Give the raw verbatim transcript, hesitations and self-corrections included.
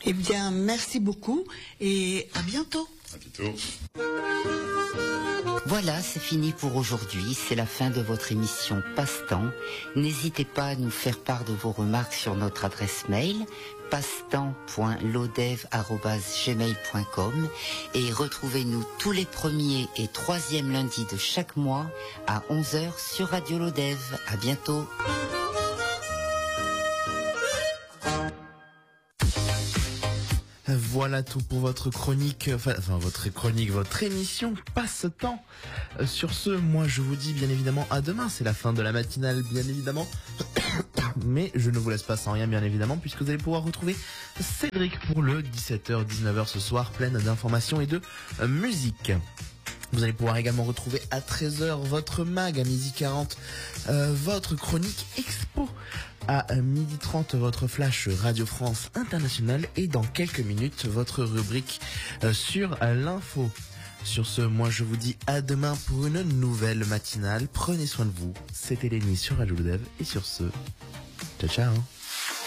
Eh bien, merci beaucoup et à bientôt. À bientôt. Voilà, c'est fini pour aujourd'hui. C'est la fin de votre émission Passe-temps. N'hésitez pas à nous faire part de vos remarques sur notre adresse mail passe-temps point lodev arobase gmail point com et retrouvez-nous tous les premiers et troisièmes lundis de chaque mois à onze heures sur Radio Lodev. À bientôt. Voilà tout pour votre chronique, enfin, enfin votre chronique, votre émission Passe-temps. Euh, sur ce, moi je vous dis bien évidemment à demain, c'est la fin de la matinale bien évidemment. Mais je ne vous laisse pas sans rien bien évidemment, puisque vous allez pouvoir retrouver Cédric pour le dix-sept heures dix-neuf heures ce soir, pleine d'informations et de euh, musique. Vous allez pouvoir également retrouver à treize heures votre mag, à midi quarante, euh, votre chronique expo. À midi trente, votre flash Radio France Internationale et dans quelques minutes, votre rubrique euh, sur l'info. Sur ce, moi je vous dis à demain pour une nouvelle matinale. Prenez soin de vous. C'était les nuits sur Radio Lodev et sur ce, ciao ciao.